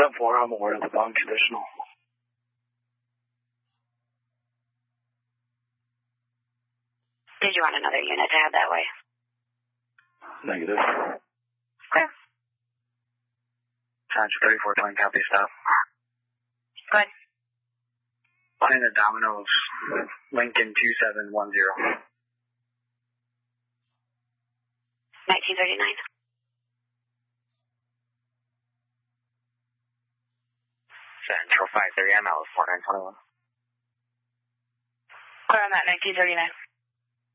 10-4, I'm aware of the bond conditional. Did you want another unit to head that way? Negative. Clear. Sancho 3420, copy, stop. Go ahead. Behind the Domino's, Lincoln 2710. 1939. Central 53 ML 4921. Clear on that, 1939.